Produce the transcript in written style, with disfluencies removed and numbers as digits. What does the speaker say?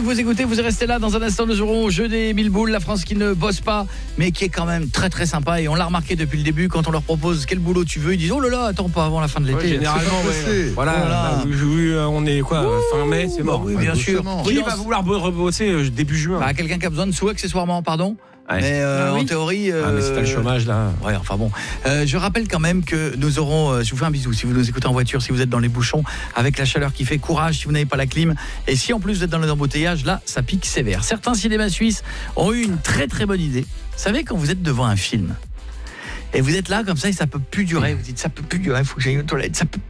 que vous écoutez, vous restez là. Dans un instant, nous aurons au jeu des 1000 boules, la France qui ne bosse pas, mais qui est quand même très très sympa. Et on l'a remarqué depuis le début, quand on leur propose quel boulot tu veux, ils disent oh là là, attends, pas avant la fin de l'été. Généralement, voilà. On est quoi, fin mai, c'est mort. Oui, bien sûr. Qui va vouloir rebosser début juin? Quelqu'un qui a besoin de sous accessoirement, pardon. Mais en théorie mais c'est pas le chômage là. Ouais, enfin bon. Je rappelle quand même que nous aurons je vous fais un bisou si vous nous écoutez en voiture, si vous êtes dans les bouchons avec la chaleur qui fait, courage si vous n'avez pas la clim, et si en plus vous êtes dans les embouteillages, là ça pique sévère. Certains cinémas suisses ont eu une très très bonne idée. Vous savez, quand vous êtes devant un film et vous êtes là comme ça et ça peut plus durer, vous dites ça peut plus durer, il faut que j'aille aux toilettes, ça peut